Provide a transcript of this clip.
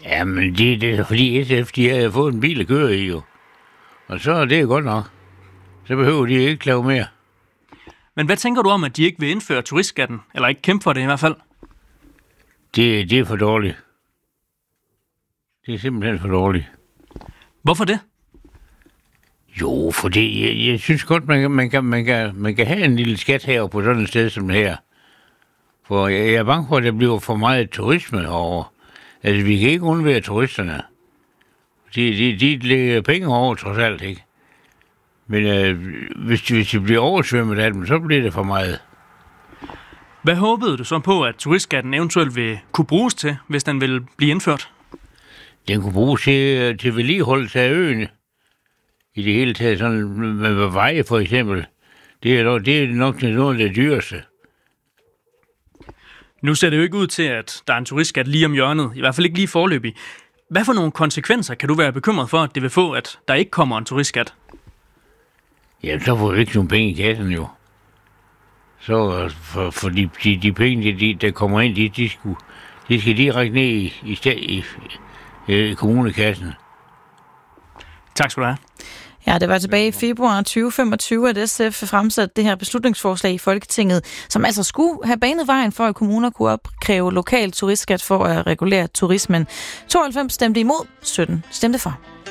Jamen, det er fordi SF, de har fået en bil at køre i, jo. Og så er det godt nok. Så behøver de ikke lave mere. Men hvad tænker du om, at de ikke vil indføre turistskatten? Eller ikke kæmpe for det i hvert fald? Det er for dårligt. Det er simpelthen for dårligt. Hvorfor det? Jo, fordi jeg synes godt, man kan have en lille skat her på sådan et sted som det her. For jeg er bange for, at der bliver for meget turisme herovre. Altså, vi kan ikke undvære turisterne. De lægger penge over, trods alt, ikke? Men hvis de bliver oversvømmet af dem, så bliver det for meget. Hvad håbede du så på, at turistskatten eventuelt vil kunne bruges til, hvis den vil blive indført? Den kunne bruges til vedligeholdelse af øen. I det hele taget, sådan med veje for eksempel. Det er nok noget af det dyreste. Nu ser det jo ikke ud til, at der er en turistskat lige om hjørnet. I hvert fald ikke lige foreløbig. Hvad for nogle konsekvenser kan du være bekymret for, at det vil få, at der ikke kommer en turistskat? Jamen, så får vi ikke nogen penge i kassen jo. Så for de penge, der kommer ind, de skal direkte ned i kommunekassen. Tak skal du have. Ja, det var tilbage i februar 2025, at SF fremsatte det her beslutningsforslag i Folketinget, som altså skulle have banet vejen for, at kommuner kunne opkræve lokal turistskat for at regulere turismen. 92 stemte imod, 17 stemte for.